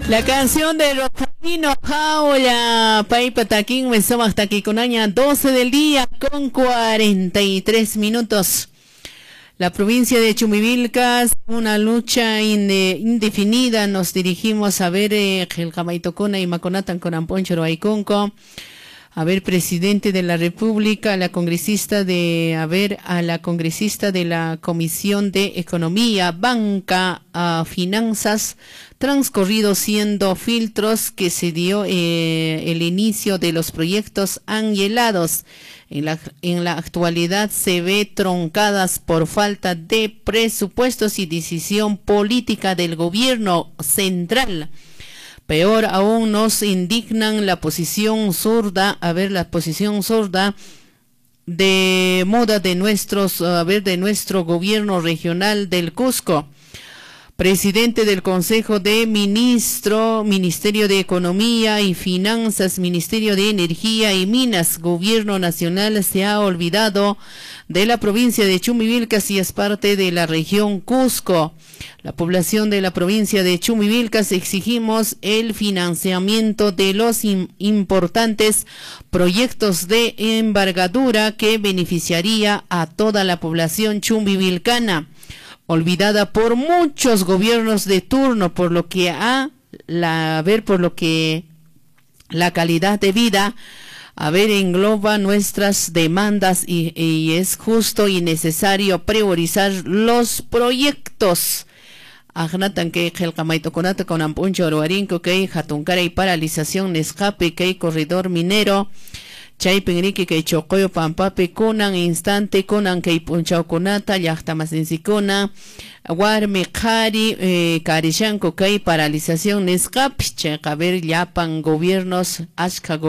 La canción de Rosalino Jaula, Paipa Taquín, Mesomas Taquiconaña, 12 del día con 43 minutos. La provincia de Chumivilcas, una lucha indefinida, nos dirigimos a ver Gelcamaitocona y Maconatan con Amponcho Roaiconco. A ver, presidente de la República, a la congresista de la Comisión de Economía, Banca, Finanzas, transcurrido siendo filtros que se dio el inicio de los proyectos angelados. En la actualidad se ve truncadas por falta de presupuestos y decisión política del gobierno central. Peor aún, nos indignan la posición sorda, la posición sorda de moda de nuestro gobierno regional del Cusco. Presidente del Consejo de Ministros, Ministerio de Economía y Finanzas, Ministerio de Energía y Minas, Gobierno Nacional se ha olvidado de la provincia de Chumivilcas y es parte de la región Cusco. La población de la provincia de Chumivilcas exigimos el financiamiento de los importantes proyectos de envergadura que beneficiaría a toda la población chumivilcana, olvidada por muchos gobiernos de turno, por lo que la calidad de vida engloba nuestras demandas y es justo y necesario priorizar los proyectos. Ajnatan que Gelcamaito Conata con Ampuncho Oroarinco que Jatunkara y paralización Nescape que corredor minero. Chay pengriki que chocoyo pampape kunan instante kunan que punchao kunata llaqtamasinsikuna warmi qhari karishanku kay paralización nesqapi chayqa ver llapan gobiernos ashka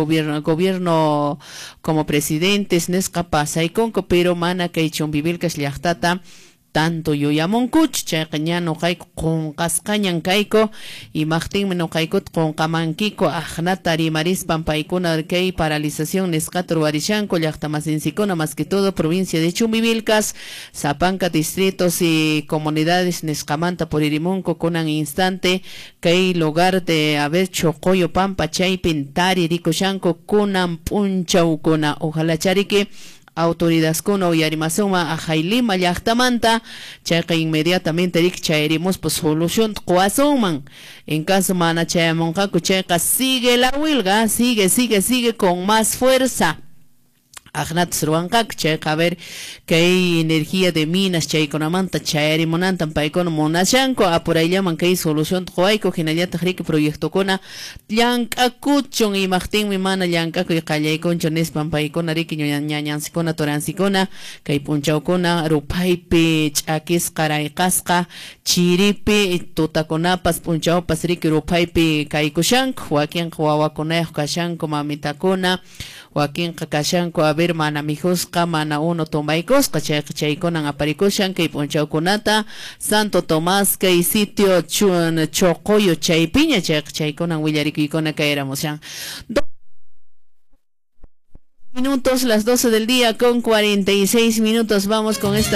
gobierno como presidentes nesqa pasaykunku pero mana kay Chumbivilcas llaqtata tanto yuyamunkuch chayqa ña nuqayku qunqasqañan kayku imaqtinmi nuqaykut qunqamankiku ajnata rimarispan paykuna kay paralización nisqata ruwarishanku llaqtamasinsikuna más que todo provincia de Chumivilcas, Sapanca distritos y comunidades nisqamanta puririmunku kunan instante kay lugar de Chocoyo Pampa chaypin tari rikushanku kunan punchaukuna ojalá chariki autoridades con Oyarimazuma a Jailima Yachtamanta, chayqa inmediatamente chayremos pues solución cuasuman. En caso mana chayamonjaku chayqa sigue la huelga, sigue con más fuerza. Ajnat Sruankak, chayqa que hay energía de minas, chaykunamanta chayarimonantan paykuna munashanku apurayllaman kay solución tuqayku hinallata riki proyectokuna llank'akuchun imaqtinmi mana llank'akuy qallaykunchu nispan paykuna riki ñañansikuna turansikuna kay punchawkuna rupaypi ch'akisqa rayqasqa chiripi tutakunapas punchawpas riki rupaypi kaykushanku wakinqa wawakunayuq kashanku mamitakuna wakinqa kashanku mana mijusqa mana uno tomaykosqa chaykunan aparikushan kay punchawkunata Santo Tomás kay sitio Chocoyo chaypiña chaykunan willarikuykuna kayramushan. Minutos, las 12 del día con 46 minutos. Vamos con esta